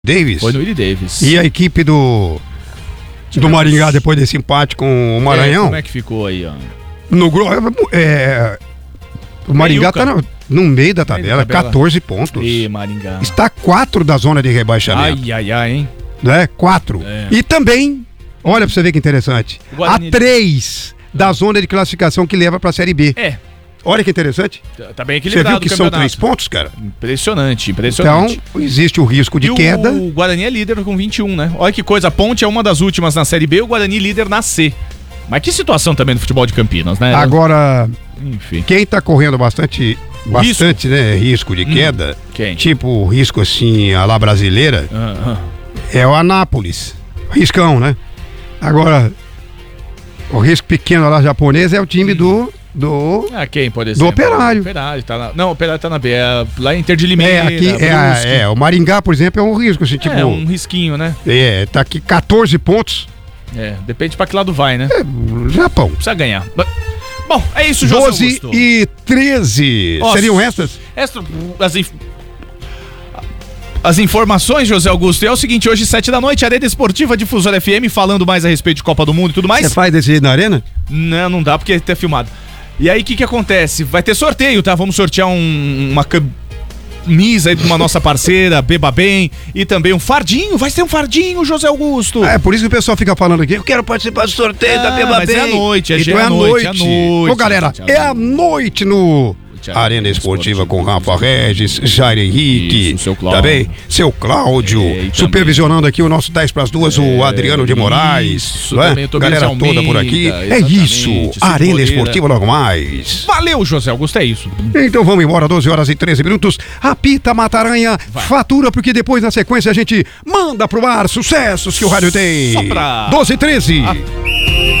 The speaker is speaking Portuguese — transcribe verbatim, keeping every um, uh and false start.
Davis? Foi no Willie Davis. E a equipe do do Maringá, depois desse empate com o Maranhão? É, como é que ficou aí, ó? No grupo, é, o Maringá tá no, no meio da tabela, tabela. catorze pontos. E Maringá. Está quatro da zona de rebaixamento. Ai, ai, ai, hein? Né? Quatro. É. E também, olha pra você ver que interessante, a três da zona de classificação que leva pra Série B. É. Olha que interessante. Tá bem Você equilibrado viu que o são campeonato. três pontos, cara? Impressionante, impressionante. Então, existe o risco de e queda. O Guarani é líder com vinte e um, né? Olha que coisa, a Ponte é uma das últimas na Série B, o Guarani líder na C. Mas que situação também do futebol de Campinas, né? Agora, enfim. Quem tá correndo bastante, bastante, risco. né, risco de queda, hum, quem? tipo risco assim, a lá brasileira, Uh-huh. é o Anápolis. Riscão, né? Agora, o risco pequeno lá japonês é o time do... Do, ah, quem, por exemplo? do Operário. O Operário tá na, não, o Operário tá na B. É lá em Inter de Limeira. É, aqui, é, a, é, o Maringá, por exemplo, é um risco. Assim, tipo, é, um risquinho, né? É, tá aqui catorze pontos. É, depende pra que lado vai, né? É, Japão. Precisa ganhar. Bom, é isso, José doze Augusto. e treze. Nossa, seriam essas? Esta, as, inf... as informações, José Augusto. E é o seguinte, hoje, sete da noite, Arena Esportiva Difusora F M, falando mais a respeito de Copa do Mundo e tudo mais. Você faz desse jeito na Arena? Não, não dá, porque tá filmado. E aí, o que que acontece? Vai ter sorteio, tá? Vamos sortear um, uma camisa aí de uma nossa parceira, Beba Bem, e também um fardinho. Vai ser um fardinho, José Augusto. É, por isso que o pessoal fica falando aqui, eu quero participar do sorteio ah, da Beba mas Bem. é à noite, é, então é é à noite, noite. é à noite. Ô, galera, é à noite no... Arena Esportiva com Rafa Regis, Jair Henrique, Isso, seu Cláudio. também seu Cláudio, É, supervisionando aqui o nosso dez para as duas, é, o Adriano de Moraes, isso, não é? também, Galera Almeida, toda por aqui. É isso, Arena Moreira. Esportiva logo mais. Valeu, José Augusto, é isso. Então vamos embora, doze horas e treze minutos. Apita Mataranha, vai. Fatura, porque depois na sequência a gente manda pro ar sucessos que o rádio tem. Sopra. doze e treze. Ah.